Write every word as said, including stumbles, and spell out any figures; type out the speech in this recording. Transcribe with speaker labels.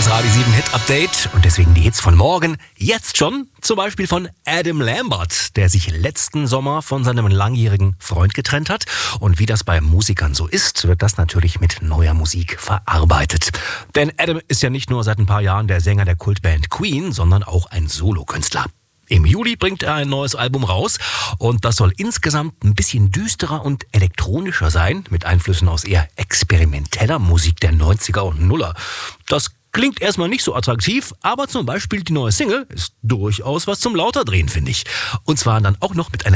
Speaker 1: Das Radio sieben Hit Update und deswegen die Hits von morgen. Jetzt schon, zum Beispiel von Adam Lambert, der sich letzten Sommer von seinem langjährigen Freund getrennt hat. Und wie das bei Musikern so ist, wird das natürlich mit neuer Musik verarbeitet. Denn Adam ist ja nicht nur seit ein paar Jahren der Sänger der Kultband Queen, sondern auch ein Solokünstler. Im Juli bringt er ein neues Album raus und das soll insgesamt ein bisschen düsterer und elektronischer sein, mit Einflüssen aus eher experimenteller Musik der neunziger und Nuller. Das klingt erstmal nicht so attraktiv, aber zum Beispiel die neue Single ist durchaus was zum Lauterdrehen, finde ich. Und zwar dann auch noch mit einer